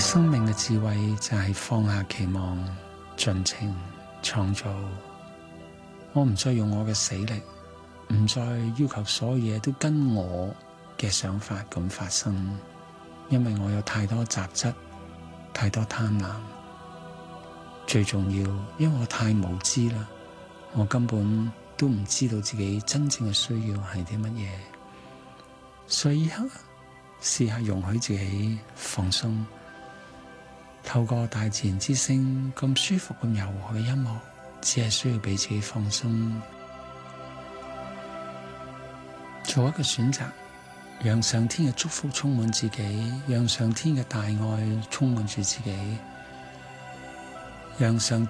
生命嘅智慧就係放下期望，盡情創造。我唔再用我嘅死力，唔再要求所有嘢都跟我嘅想法咁發生，因為我有太多雜質，太多貪婪。最重要，因為我太無知啦，我根本都唔知道自己真正嘅需要係啲乜嘢。所以試下容許自己放鬆，透過大自然之聲咁舒服咁柔和嘅音樂，只係需要俾自己放鬆，做一個選擇，讓上天嘅祝福充滿自己，讓上天嘅大愛充滿住自己，讓上